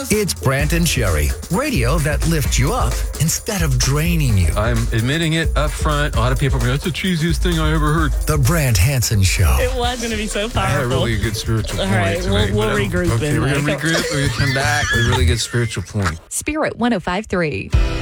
It's Brant and Sherry, radio that lifts you up instead of draining you. I'm admitting it up front. A lot of people are going, that's the cheesiest thing I ever heard. The Brant Hansen Show. It was going to be so powerful. I had a really good spiritual point. All right, tonight, we'll regroup. Okay, we're going to regroup. We're going to come back with a really good spiritual point. Spirit 105.3.